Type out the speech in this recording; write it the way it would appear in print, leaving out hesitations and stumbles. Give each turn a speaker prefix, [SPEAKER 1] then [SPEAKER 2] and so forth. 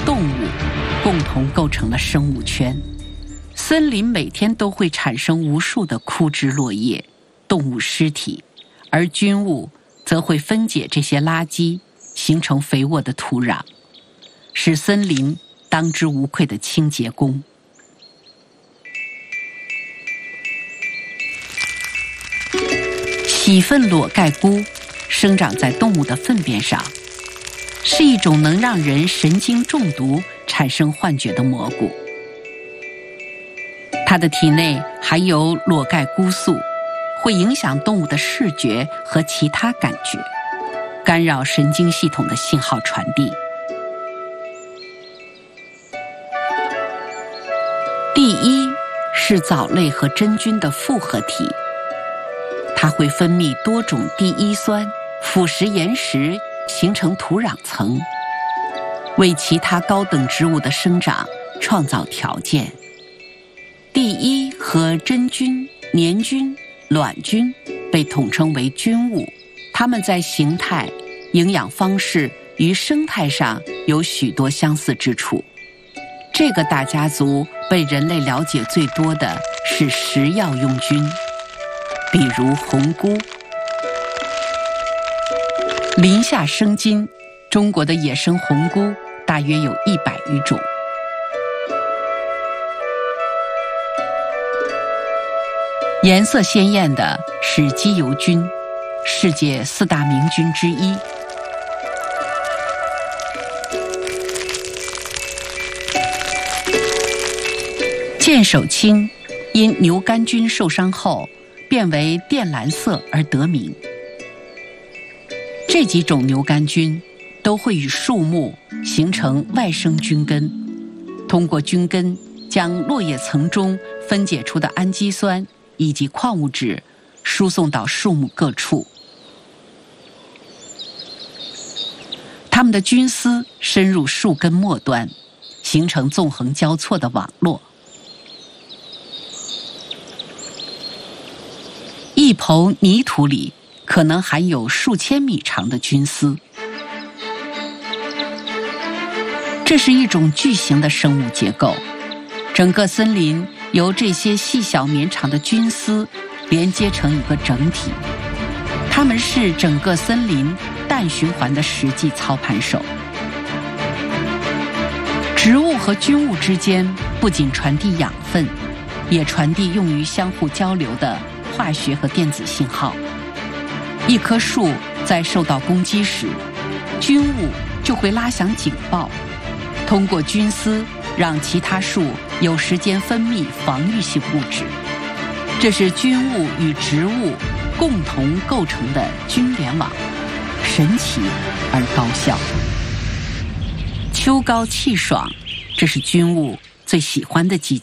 [SPEAKER 1] 动物共同构成了生物圈。森林每天都会产生无数的枯枝落叶、动物尸体，而菌物则会分解这些垃圾，形成肥沃的土壤，使森林当之无愧的清洁工。喜粪裸盖菇生长在动物的粪便上，是一种能让人神经中毒、产生幻觉的蘑菇。它的体内含有裸盖菇素，会影响动物的视觉和其他感觉，干扰神经系统的信号传递。第一是藻类和真菌的复合体，它会分泌多种第一酸，腐蚀岩石，形成土壤层，为其他高等植物的生长创造条件。第一和真菌、黏菌、卵菌被统称为菌物，它们在形态、营养方式与生态上有许多相似之处。这个大家族被人类了解最多的是食药用菌，比如红菇。林下生金，中国的野生红菇大约有100余种。颜色鲜艳的是鸡油菌，世界4大名菌之一。剑手青因牛肝菌受伤后变为靛蓝色而得名。这几种牛肝菌都会与树木形成外生菌根，通过菌根将落叶层中分解出的氨基酸以及矿物质输送到树木各处。它们的菌丝深入树根末端，形成纵横交错的网络。一抔泥土里可能含有数千米长的菌丝，这是一种巨型的生物结构。整个森林由这些细小绵长的菌丝连接成一个整体，它们是整个森林氮循环的实际操盘手。植物和菌物之间不仅传递养分，也传递用于相互交流的化学和电子信号。一棵树在受到攻击时，菌物就会拉响警报，通过菌丝让其他树有时间分泌防御性物质。这是菌物与植物共同构成的菌联网，神奇而高效。秋高气爽，这是菌物最喜欢的季节。